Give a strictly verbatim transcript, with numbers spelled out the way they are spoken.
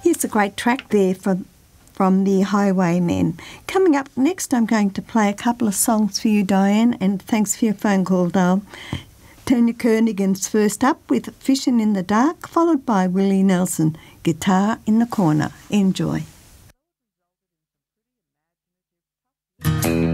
Here's a great track there for, from the Highwaymen. Coming up next, I'm going to play a couple of songs for you, Diane, and thanks for your phone call, Dale. Tony Kernaghan's first up with Fishing in the Dark, followed by Willie Nelson, Guitar in the Corner. Enjoy.